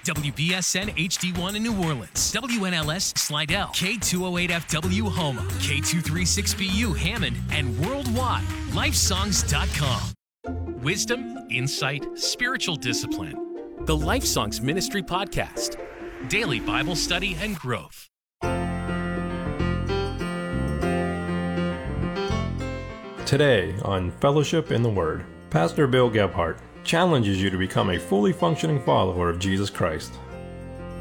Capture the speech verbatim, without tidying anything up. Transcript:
W B S N H D one in New Orleans, W N L S Slidell, K two oh eight F W Houma, K two thirty-six B U Hammond, and worldwide, lifesongs dot com. Wisdom, insight, spiritual discipline. The Life Songs Ministry Podcast. Daily Bible study and growth. Today on Fellowship in the Word, Pastor Bill Gebhardt challenges you to become a fully functioning follower of Jesus Christ.